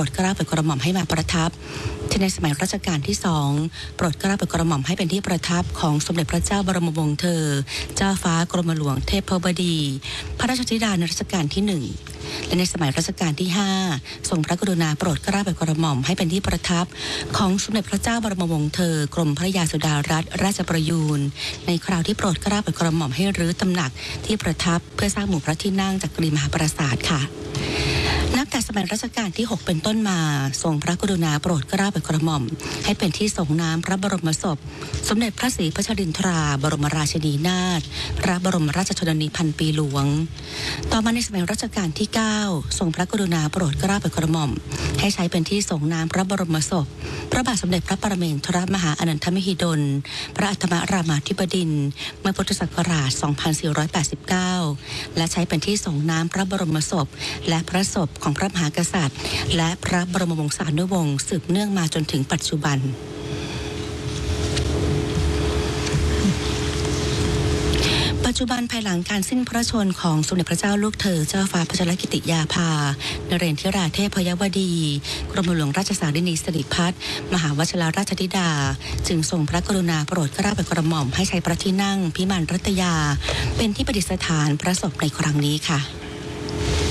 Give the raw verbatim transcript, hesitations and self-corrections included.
ดเกล้าโปรดกระหม่อมให้มาประทับที่ในสมัยรัชกาลที่สองโปรดเกล้าโปรดกระหม่อมให้เป็นที่ประทับของสมเด็จพระเจ้าบรมวงศ์เธอเจ้าฟ้ากรมหลวงเทพบดีพระราชธิดาในรัชกาลที่หนึ่งและในสมัยรัชกาลที่ห้าทรงพระกรุณาโปรดเกล้าโปรดกระหม่อมให้เป็นที่ประทับของสมเด็จพระเจ้าบรมวงศ์เธอกรมพระยาสุดารัตนราชประยูรในคราวที่โปรดเกล้าโปรดกระหม่อมให้รื้อตำหนักที่ประทับเพื่อสร้างหมู่พระที่นั่งจักรีมหาปราสาทค่ะนับแต่สมัยรัชกาลที่หกเป็นต้นมาทรงพระกรุณาโปรดเกล้าโปรดกระหม่อมให้เป็นที่ส่งน้ำพระบรมศพสมเด็จพระศรีพัชรินทราบรมราชินีนาถพระบรมราชชนนีพันปีหลวงต่อมาในสมัยรัชกาลที่เก้าทรงพระกรุณาโปรดเกล้าโปรดกระหม่อมให้ใช้เป็นที่ส่งน้ำพระบรมศพพระบาทสมเด็จพระปรเมนทรมหาอนันทมหิดลพระอัฏฐมรามาธิบดินทร์เมื่อพุทธศักราชสองพันสี่ร้อยแปดสิบเก้าและใช้เป็นที่ส่งน้ำพระบรมศพและพระศพของพระมหากษัตริย์และพระบรมวงศานุวงศ์สืบเนื่องมาจนถึงปัจจุบันปัจจุบันภายหลังการสิ้นพระชนม์ของสมเด็จพระเจ้าลูกเธอเจ้าฟ้าพัชรกิติยาภานเรนทิราเทพยวดีกรมหลวงราชสารินีสิริพัฒน์มหาวชิรราชธิดาจึงทรงพระกรุณาโปรดเกล้าโปรดกระหม่อมให้ใช้พระที่นั่งพิมานรัตยาเป็นที่ประดิษฐานพระศพในครั้งนี้ค่ะ